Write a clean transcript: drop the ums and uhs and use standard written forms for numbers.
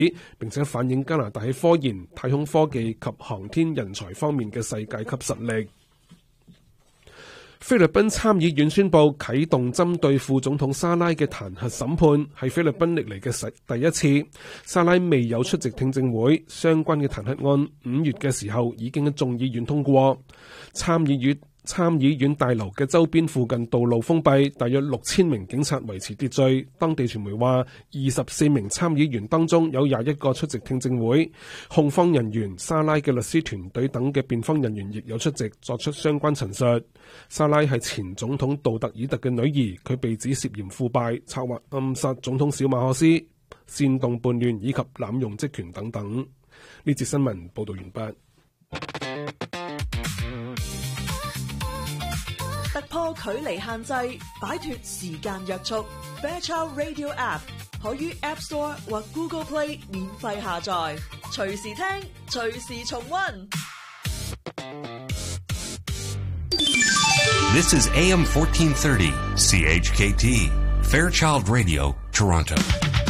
並且反映加拿大喺科研、太空科技及航天人才方面嘅世界級實力。菲律賓參議院宣布啟動針對副總統沙拉嘅彈劾審判，係菲律賓歷嚟嘅第一次。沙拉未有出席聽證會，相關嘅彈劾案5月嘅時候已經喺眾議院通過。參議院大樓嘅周邊附近道路封閉，大約6000名警察維持秩序。當地傳媒話，24名參議員當中有21個出席聽證會。控方人員、沙拉嘅律師團隊等嘅辯方人員亦有出席，作出相關陳述。沙拉係前總統杜特爾特嘅女兒，佢被指涉嫌腐敗、策劃暗殺總統小馬可斯、煽動叛亂以及濫用職權等等。呢節新聞報道完畢。 突破距離限制，擺脫時間約束。Fairchild Radio App 可於 App Store 或 Google Play 免費下載，隨時聽，隨時重溫。 This is AM 1430 CHKT Fairchild Radio Toronto.